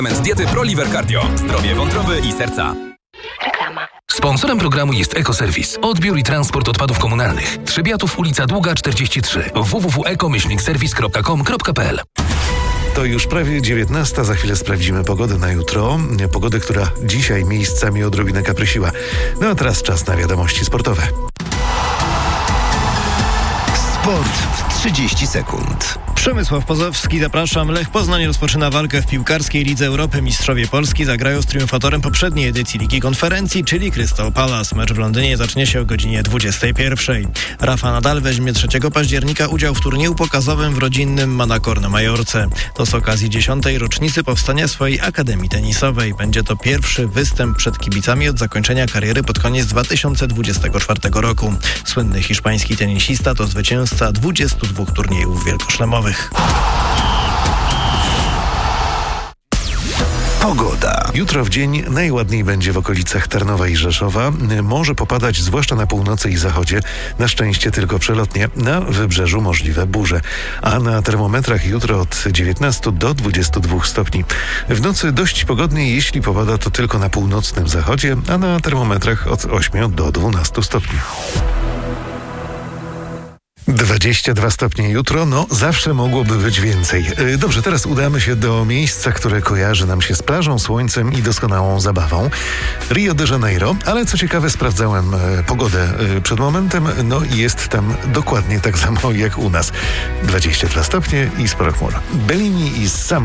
Diety ProLiver Cardio. Zdrowie wątroby i serca. Reklama. Sponsorem programu jest Ekoserwis. Odbiór i transport odpadów komunalnych. Trzebiatów, ulica Długa 43. www.eko-serwis.com.pl. To już prawie 19. Za chwilę sprawdzimy pogodę na jutro. Pogodę, która dzisiaj miejscami odrobinę kaprysiła. No a teraz czas na wiadomości sportowe. Sport w 30 sekund. Przemysław Pozowski, zapraszam. Lech Poznań rozpoczyna walkę w piłkarskiej Lidze Europy. Mistrzowie Polski zagrają z triumfatorem poprzedniej edycji Ligi Konferencji, czyli Crystal Palace. Mecz w Londynie zacznie się o godzinie 21. Rafa Nadal weźmie 3 października udział w turnieju pokazowym w rodzinnym Manacor na Majorce. To z okazji 10. rocznicy powstania swojej akademii tenisowej. Będzie to pierwszy występ przed kibicami od zakończenia kariery pod koniec 2024 roku. Słynny hiszpański tenisista to zwycięzca 22 turniejów wielkoszlemowych. Pogoda. Jutro w dzień najładniej będzie w okolicach Tarnowa i Rzeszowa. Może popadać zwłaszcza na północy i zachodzie. Na szczęście tylko przelotnie. Na wybrzeżu możliwe burze. A na termometrach jutro od 19 do 22 stopni. W nocy dość pogodnie, jeśli popada to tylko na północnym zachodzie, a na termometrach od 8 do 12 stopni. 22 stopnie jutro, no zawsze mogłoby być więcej. Dobrze, teraz udamy się do miejsca, które kojarzy nam się z plażą, słońcem i doskonałą zabawą. Rio de Janeiro, ale co ciekawe sprawdzałem pogodę przed momentem, no i jest tam dokładnie tak samo jak u nas. 22 stopnie i sporo chmur. Bellini i Sam